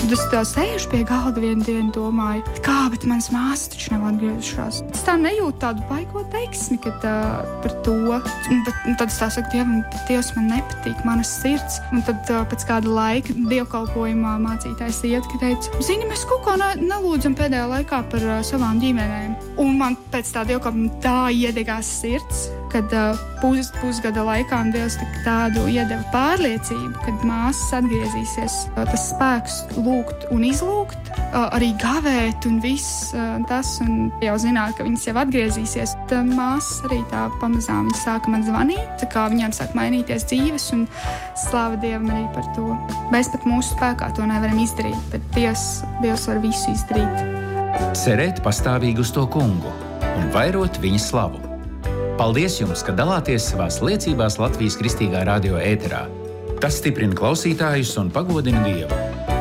Tad es tā sēžu pie galda vienu dienu, domāju, bet manas māsas taču nav atgriežušās. Es tā nejūtu tādu baigo teiksmi, kad par to. Tad es tā saku, Dievs man nepatīk, manas sirds. Un tad pēc kāda laika dievkalpojumā mācītājs iet, ka teica, zini, mēs kaut ko nelūdzam pēdējā laikā par savām ģimenēm. Un man pēc tā dievkalpojuma tā iedegās sirds, kad pusgada laikā Dievs tādu iedeva pārliecību, kad māsas atgriezīsies. Tas spēks lūgt un izlūgt, arī gavēt un viss tas, un jau zināt, ka viņas jau atgriezīsies. Tad māsas arī tā pamazām viņas sāka man zvanīt, tā kā viņām sāk mainīties dzīves, un slāva Dievam arī par to. Mēs pat mūsu spēkā to nevaram izdarīt, bet Dievs var visu izdarīt. Cerēt pastāvīgi uz to kungu un vairot viņa slavu. Paldies jums, ka dalāties savās liecībās Latvijas Kristīgā radio ēterā. Tas stiprina klausītājus un pagodina Dievu.